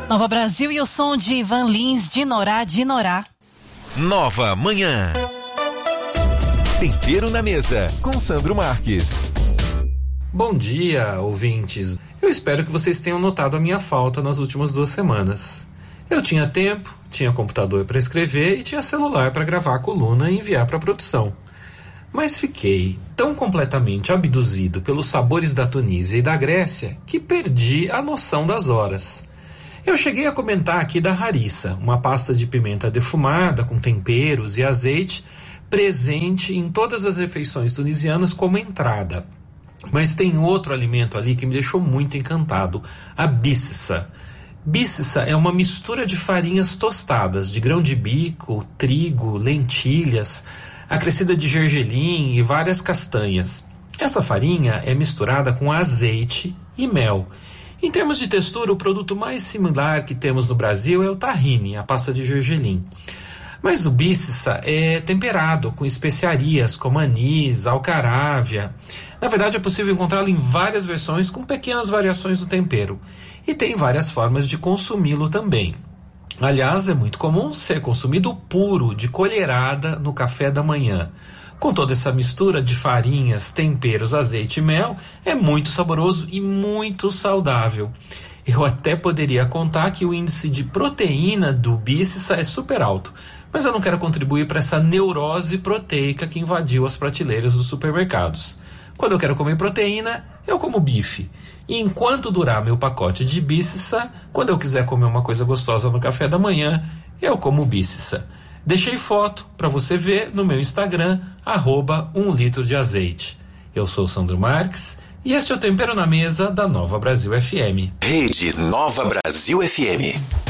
Nova Brasil e o som de Ivan Lins, Dinorá, Dinorá. Nova Manhã. Tempero na mesa, com Sandro Marques. Bom dia, ouvintes. Eu espero que vocês tenham notado a minha falta nas últimas 2 semanas. Eu tinha tempo, tinha computador para escrever e tinha celular para gravar a coluna e enviar para a produção. Mas fiquei tão completamente abduzido pelos sabores da Tunísia e da Grécia que perdi a noção das horas. Eu cheguei a comentar aqui da harissa, uma pasta de pimenta defumada com temperos e azeite, presente em todas as refeições tunisianas como entrada. Mas tem outro alimento ali que me deixou muito encantado, a bississa. Bississa é uma mistura de farinhas tostadas, de grão de bico, trigo, lentilhas, acrescida de gergelim e várias castanhas. Essa farinha é misturada com azeite e mel. Em termos de textura, o produto mais similar que temos no Brasil é o tahine, a pasta de gergelim. Mas o bississa é temperado com especiarias como anis, alcarávia. Na verdade, é possível encontrá-lo em várias versões com pequenas variações do tempero. E tem várias formas de consumi-lo também. Aliás, é muito comum ser consumido puro, de colherada, no café da manhã. Com toda essa mistura de farinhas, temperos, azeite e mel, é muito saboroso e muito saudável. Eu até poderia contar que o índice de proteína do bississa é super alto, mas eu não quero contribuir para essa neurose proteica que invadiu as prateleiras dos supermercados. Quando eu quero comer proteína, eu como bife. E enquanto durar meu pacote de bississa, quando eu quiser comer uma coisa gostosa no café da manhã, eu como bississa. Deixei foto para você ver no meu Instagram, @1 litro de azeite. Eu sou o Sandro Marques e este é o Tempero na Mesa da Nova Brasil FM. Rede Nova Brasil FM.